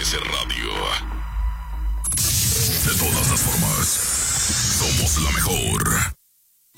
MBS Radio. De todas las formas, somos la mejor.